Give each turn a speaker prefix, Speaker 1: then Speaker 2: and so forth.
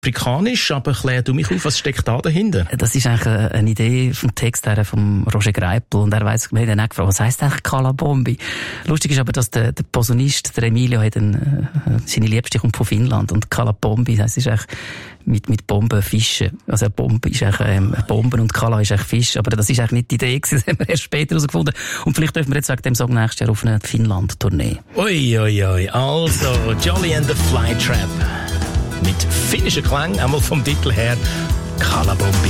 Speaker 1: afrikanisch, aber klär du mich auf, was steckt da dahinter?
Speaker 2: Das ist eigentlich eine Idee vom Text von Roger Greipel und wir haben dann auch gefragt, was heisst eigentlich Kalabombi? Lustig ist aber, dass der Posaunist, der Emilio, hat seine Liebste kommt von Finnland und Kalabombi, das ist eigentlich mit Bomben fischen. Also eine Bombe ist eigentlich Bomben und Kala ist eigentlich Fisch, aber das ist eigentlich nicht die Idee gewesen, das haben wir erst später herausgefunden. Und vielleicht dürfen wir jetzt wegen dem Song nächstes Jahr auf eine Finnland-Tournee.
Speaker 1: Ui. Also, Jolly and the Flytrap. Mit finnischen Klang, einmal vom Titel her, Kalabombi.